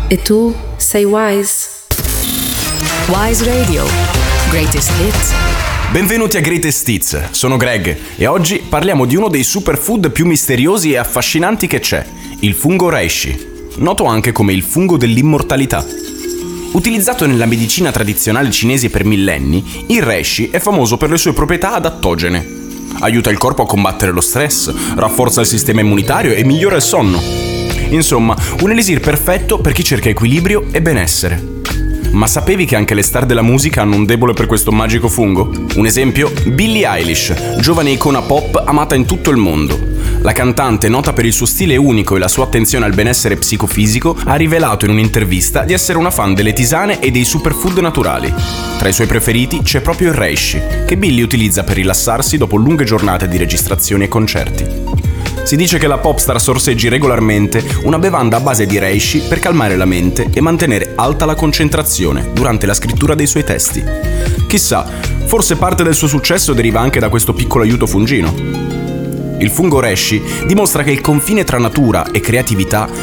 E tu sei Wise. Wise Radio. Greatest Hits. Benvenuti a Greatest Hits, sono Greg e oggi parliamo di uno dei superfood più misteriosi e affascinanti che c'è, il fungo reishi, noto anche come il fungo dell'immortalità. Utilizzato nella medicina tradizionale cinese per millenni, il reishi è famoso per le sue proprietà adattogene. Aiuta il corpo a combattere lo stress, rafforza il sistema immunitario e migliora il sonno. Insomma, un elisir perfetto per chi cerca equilibrio e benessere. Ma sapevi che anche le star della musica hanno un debole per questo magico fungo? Un esempio? Billie Eilish, giovane icona pop amata in tutto il mondo. La cantante, nota per il suo stile unico e la sua attenzione al benessere psicofisico, ha rivelato in un'intervista di essere una fan delle tisane e dei superfood naturali. Tra i suoi preferiti c'è proprio il reishi, che Billie utilizza per rilassarsi dopo lunghe giornate di registrazioni e concerti. Si dice che la popstar sorseggi regolarmente una bevanda a base di reishi per calmare la mente e mantenere alta la concentrazione durante la scrittura dei suoi testi. Chissà, forse parte del suo successo deriva anche da questo piccolo aiuto fungino. Il fungo reishi dimostra che il confine tra natura e creatività